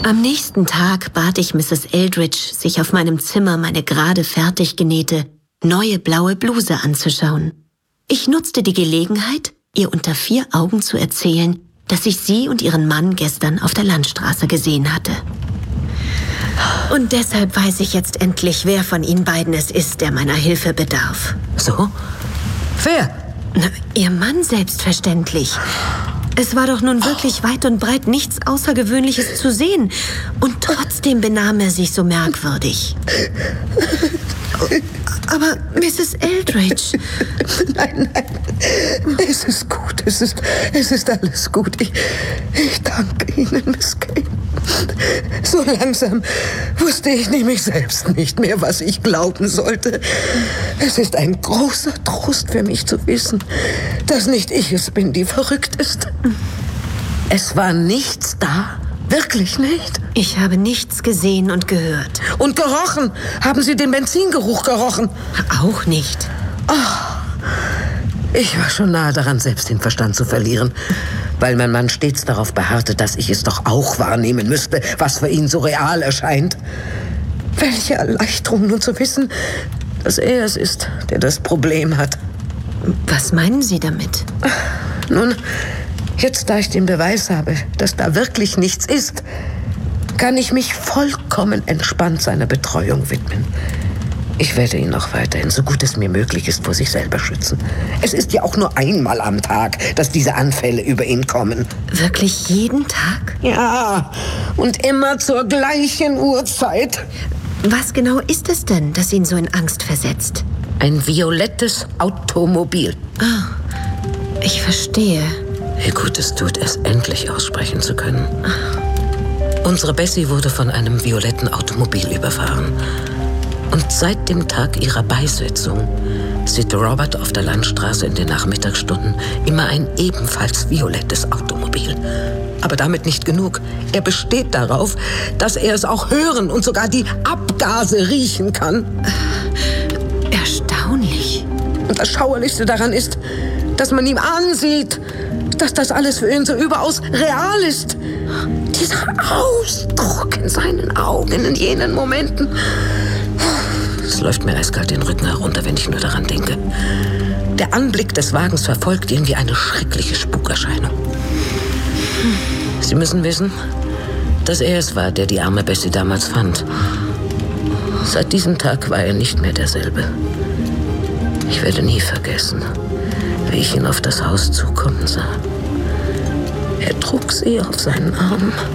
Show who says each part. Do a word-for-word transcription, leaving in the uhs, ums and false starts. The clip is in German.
Speaker 1: Am nächsten Tag bat ich Misses Eldridge, sich auf meinem Zimmer meine gerade fertig genähte, neue blaue Bluse anzuschauen. Ich nutzte die Gelegenheit, ihr unter vier Augen zu erzählen, dass ich sie und ihren Mann gestern auf der Landstraße gesehen hatte. Und deshalb weiß ich jetzt endlich, wer von Ihnen beiden es ist, der meiner Hilfe bedarf.
Speaker 2: So? Wer?
Speaker 1: Na, Ihr Mann selbstverständlich. Es war doch nun wirklich weit und breit nichts Außergewöhnliches zu sehen. Und trotzdem benahm er sich so merkwürdig. Aber Misses Eldridge...
Speaker 2: Nein, nein, es ist gut, es ist, es ist alles gut. Ich, ich danke Ihnen, Miss Kane. So langsam wusste ich nämlich selbst nicht mehr, was ich glauben sollte. Es ist ein großer Trost für mich zu wissen, dass nicht ich es bin, die verrückt ist. Es war nichts da. Wirklich nicht?
Speaker 1: Ich habe nichts gesehen und gehört.
Speaker 2: Und gerochen? Haben Sie den Benzingeruch gerochen?
Speaker 1: Auch nicht.
Speaker 2: Oh, ich war schon nahe daran, selbst den Verstand zu verlieren, weil mein Mann stets darauf beharrte, dass ich es doch auch wahrnehmen müsste, was für ihn so real erscheint. Welche Erleichterung nun zu wissen, dass er es ist, der das Problem hat.
Speaker 1: Was meinen Sie damit?
Speaker 2: Nun... Jetzt, da ich den Beweis habe, dass da wirklich nichts ist, kann ich mich vollkommen entspannt seiner Betreuung widmen. Ich werde ihn auch weiterhin, so gut es mir möglich ist, vor sich selber schützen. Es ist ja auch nur einmal am Tag, dass diese Anfälle über ihn kommen.
Speaker 1: Wirklich jeden Tag?
Speaker 2: Ja, und immer zur gleichen Uhrzeit.
Speaker 1: Was genau ist es denn, das ihn so in Angst versetzt?
Speaker 2: Ein violettes Automobil.
Speaker 1: Ah, ich verstehe.
Speaker 2: Wie gut es tut, es endlich aussprechen zu können. Unsere Bessie wurde von einem violetten Automobil überfahren. Und seit dem Tag ihrer Beisetzung sieht Robert auf der Landstraße in den Nachmittagsstunden immer ein ebenfalls violettes Automobil. Aber damit nicht genug. Er besteht darauf, dass er es auch hören und sogar die Abgase riechen kann.
Speaker 1: Erstaunlich.
Speaker 2: Und das Schauerlichste daran ist, dass man ihm ansieht, dass das alles für ihn so überaus real ist. Dieser Ausdruck in seinen Augen in jenen Momenten. Es läuft mir eiskalt den Rücken herunter, wenn ich nur daran denke. Der Anblick des Wagens verfolgt ihn wie eine schreckliche Spukerscheinung. Sie müssen wissen, dass er es war, der die arme Bessie damals fand. Seit diesem Tag war er nicht mehr derselbe. Ich werde nie vergessen, wie ich ihn auf das Haus zukommen sah. Er trug sie auf seinen Arm